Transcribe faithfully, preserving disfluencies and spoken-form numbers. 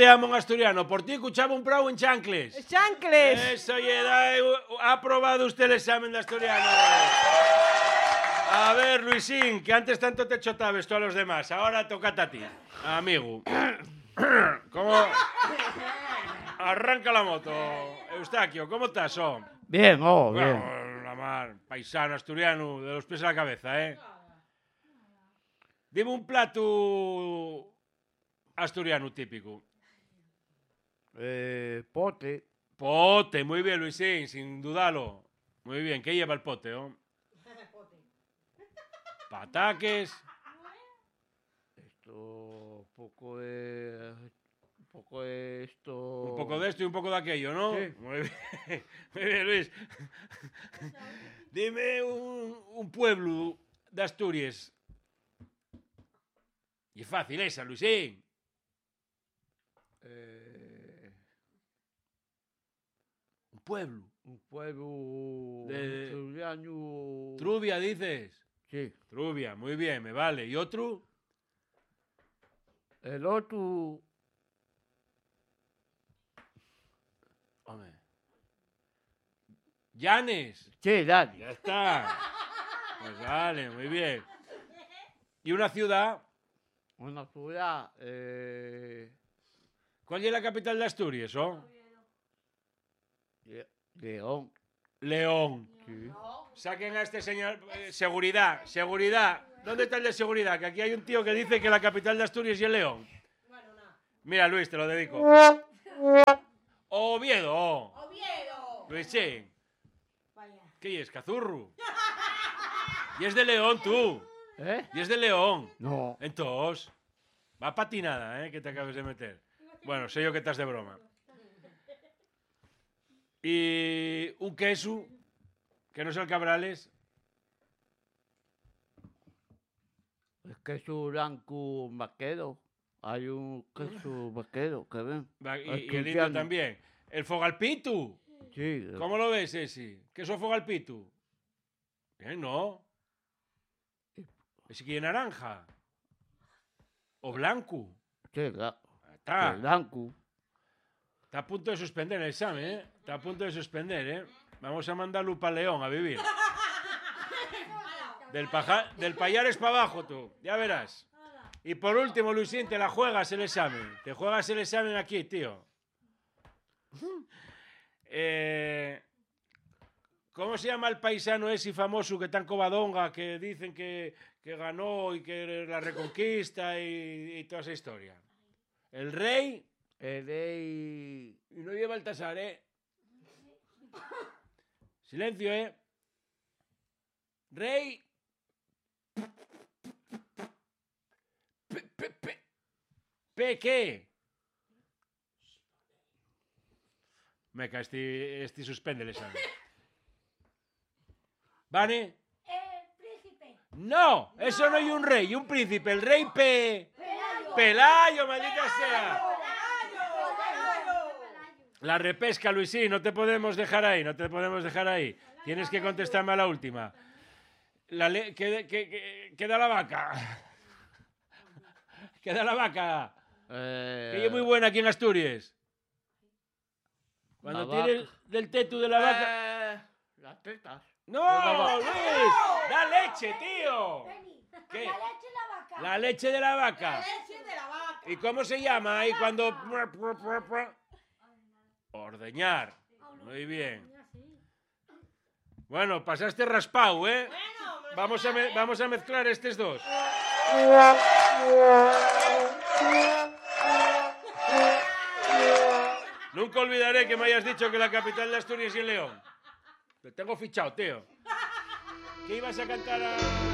te amo en asturiano. Por ti escuchaba un prau en chancles. ¡Chancles! Eso, Yeda, ha aprobado usted el examen de asturiano. A ver, Luisín, que antes tanto te chotabes tú a los demás. Ahora tócate a ti, amigo. ¿Cómo? Arranca la moto. Eustaquio, ¿cómo estás, oh? Bien, oh, bien. Bueno, la mar, paisano asturiano, de los pies a la cabeza, ¿eh? Dime un plato asturiano típico. Eh, pote. Pote, muy bien, Luisín, sin dudarlo. Muy bien, ¿qué lleva el pote, oh? Pataques. Esto, poco de... Un poco de esto... Un poco de esto y un poco de aquello, ¿no? Sí. Muy bien, muy bien, Luis. Dime un, un pueblo de Asturias. Y es fácil esa, Luisín. Eh, Un pueblo. un pueblo... De- asturiano... Trubia, dices. Sí. Trubia, muy bien, me vale. ¿Y otro? El otro... Hombre. Llanes. Sí, dale. Ya está. Pues vale, muy bien. ¿Y una ciudad? Una ciudad... Eh, ¿Cuál es la capital de Asturias, oh? Le- León. León. Sí. Saquen a este señor. eh, seguridad, seguridad. ¿Dónde está el de seguridad? Que aquí hay un tío que dice que la capital de Asturias es León. Mira, Luis, te lo dedico. Oviedo. ¡Oviedo! Luisín. Vaya. ¿Qué es? Cazurru. Y es de León, tú. ¿Eh? Y es de León. No. Entonces, va patinada, ¿eh? Que te acabes de meter. Bueno, sé yo que estás de broma. Y un queso, que no es el Cabrales. El queso blanco vaquero. Hay un queso vaquero, que ven. Va, Y, El y el indio cristiano. también. El fogalpitu. Sí. ¿Cómo lo ves, ese? ¿Queso fogalpitu? Bien, ¿no? Ese que es naranja. O blanco. Sí, la- Está. el blanco. Está a punto de suspender el examen, ¿eh? Está a punto de suspender, ¿eh? Vamos a mandarlo para León a vivir. Del, paja, del Payares para abajo, tú. Ya verás. Y por último, Luisín, te la juegas el examen. Te juegas el examen aquí, tío. Eh, ¿Cómo se llama el paisano ese famoso que está en Covadonga, que dicen que, que ganó y que la reconquista y, y toda esa historia? El rey... El rey... Y no lleva el tasar, ¿eh? Silencio, ¿eh? Rey... Pe, pe, pe. ¿Pe qué? Meca, este, este suspende el examen. ¿Vane? Eh, príncipe. No, eso no hay un rey, y un príncipe. El rey Pe... Pelayo. Pelayo, maldita sea. La repesca, Luisín, no te podemos dejar ahí, no te podemos dejar ahí. Tienes que contestarme a la última. La le ¿qué, qué, qué, qué da la vaca? ¿Qué da la vaca? Eh, Que es muy buena aquí en Asturias. Cuando La tienes vaca. del tetu de la vaca... eh, las tetas. ¡No, Luis! ¡Da leche, tío! Vení. ¿Qué? La leche de la vaca. La leche de la vaca. Leche de la vaca. ¿Y cómo se llama ahí cuando...? Ordeñar. Muy bien. Bueno, pasaste raspado, ¿eh? Bueno, Vamos a, me- vamos a mezclar estos dos. Nunca olvidaré que me hayas dicho que la capital de Asturias es León. Te tengo fichado, tío. ¿Qué ibas a cantar a...?